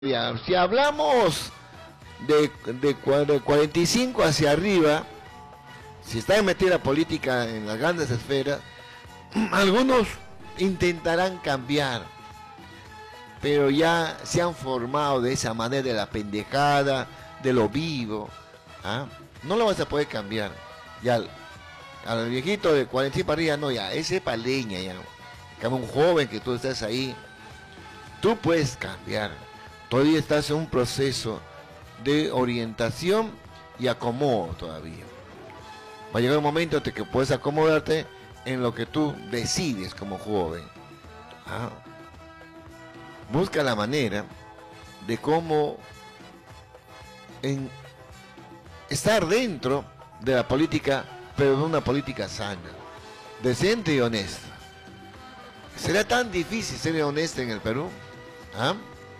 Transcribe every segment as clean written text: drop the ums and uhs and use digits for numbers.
Ya, si hablamos de 45 hacia arriba, si está metida la política en las grandes esferas, algunos intentarán cambiar, pero ya se han formado de esa manera, de la pendejada, de lo vivo. ¿Ah? No lo vas a poder cambiar. Ya al viejito de 45 para arriba, no, ya, ese es para leña, ya. Como un joven que tú estás ahí, tú puedes cambiar. Todavía estás en un proceso de orientación y acomodo todavía. Va a llegar un momento en que puedes acomodarte en lo que tú decides como joven. ¿Ah? Busca la manera de cómo estar dentro de la política, pero de una política sana, decente y honesta. ¿Será tan difícil ser honesta en el Perú? ¿Ah?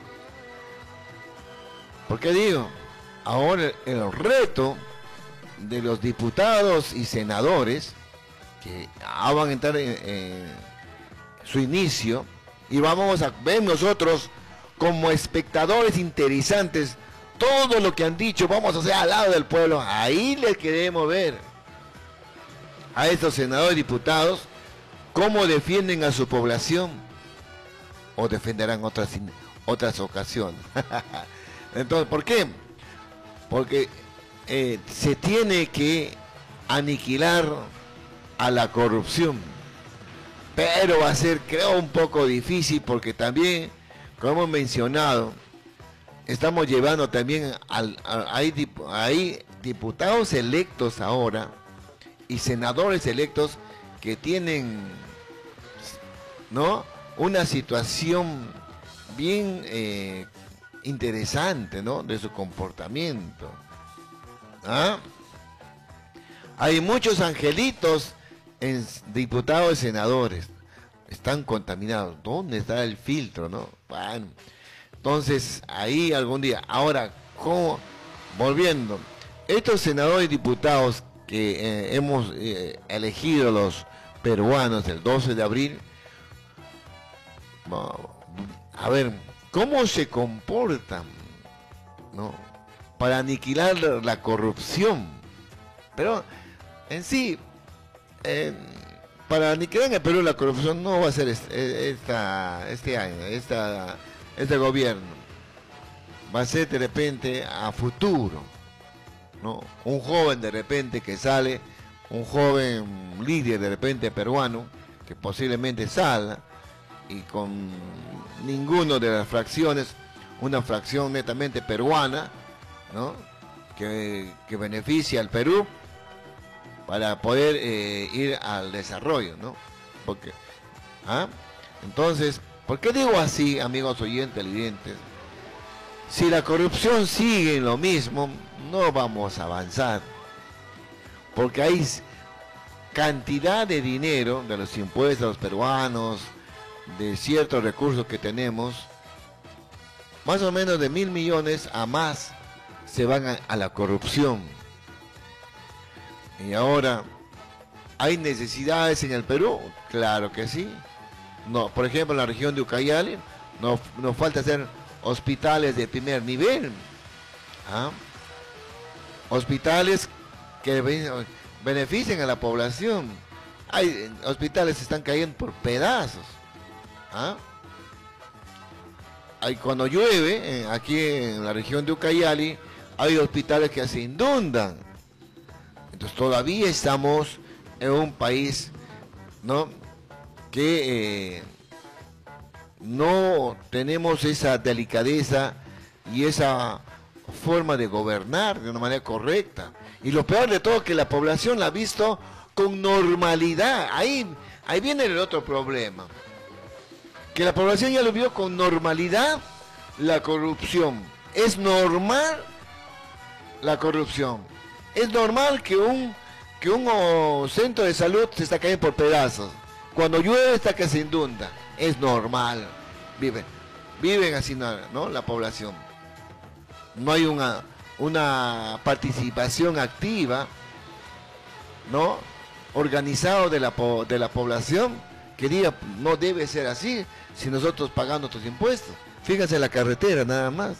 ¿Por qué digo? Ahora el reto de los diputados y senadores que van a entrar en su inicio, y vamos a ver nosotros como espectadores interesantes todo lo que han dicho, vamos a hacer al lado del pueblo. Ahí les queremos ver a estos senadores y diputados cómo defienden a su población, o defenderán otras ocasiones. Entonces, ¿por qué? Porque se tiene que aniquilar a la corrupción, pero va a ser, creo, un poco difícil, porque también, como hemos mencionado, estamos llevando también hay diputados electos ahora y senadores electos que tienen, ¿no?, una situación bien interesante, ¿no?, de su comportamiento. ¿Ah? Hay muchos angelitos en diputados y senadores, están contaminados. ¿Dónde está el filtro, no? Bueno, entonces ahí algún día. Ahora, ¿cómo? Volviendo, estos senadores y diputados que hemos elegido los peruanos el 12 de abril, a ver, ¿cómo se comportan, ¿no?, para aniquilar la corrupción? Pero en sí, para aniquilar en el Perú la corrupción no va a ser este año, este gobierno. Va a ser de repente a futuro, ¿no? Un joven de repente que sale, un joven líder de repente peruano, que posiblemente salga, y con ninguno de las fracciones, una fracción netamente peruana, ¿no?, que beneficie al Perú para poder ir al desarrollo, ¿no? Porque, ¿ah? Entonces, ¿por qué digo así, amigos oyentes, televidentes? Si la corrupción sigue en lo mismo, no vamos a avanzar, porque hay cantidad de dinero de los impuestos de los peruanos, de ciertos recursos que tenemos, más o menos de 1.000 millones a más se van a la corrupción. Y ahora, ¿hay necesidades en el Perú? Claro que sí. No, por ejemplo, en la región de Ucayali nos falta hacer hospitales de primer nivel. ¿Ah? Hospitales que beneficien a la población. Hay hospitales que están cayendo por pedazos. ¿Ah? Cuando llueve, aquí en la región de Ucayali, hay hospitales que se inundan. Entonces todavía estamos en un país, ¿no?, que no tenemos esa delicadeza y esa forma de gobernar de una manera correcta. Y lo peor de todo es que la población la ha visto con normalidad. Ahí viene el otro problema, que la población ya lo vio con normalidad, la corrupción. Es normal la corrupción. Es normal que un centro de salud se está cayendo por pedazos. Cuando llueve está que se inunda. Es normal. Viven así, ¿no?, la población. No hay una participación activa, ¿no?, organizado de la población, porquería no debe ser así si nosotros pagamos nuestros impuestos. Fíjense la carretera nada más.